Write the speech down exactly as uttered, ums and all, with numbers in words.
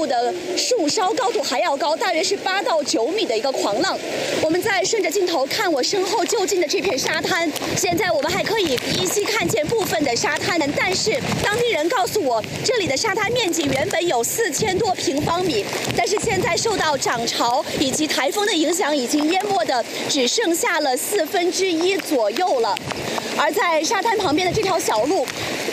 度的树梢，高度还要高，大约是八到九米的一个狂浪。我们再顺着镜头看我身后就近的这片沙滩，现在我们还可以依稀看见部分的沙滩，但是当地人告诉我，这里的沙滩面积原本有四千多平方米，但是现在受到涨潮以及台风的影响，已经淹没的只剩下了四分之一左右了。而在沙滩旁边的这条小路，